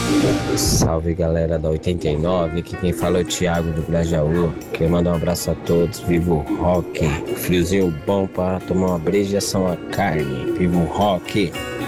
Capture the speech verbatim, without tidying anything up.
Salve galera da oitenta e nove, aqui quem fala é o Thiago do Grajaú. Quero mandar um abraço a todos, viva o rock, friozinho bom pra tomar uma breja e assar uma carne, viva o rock.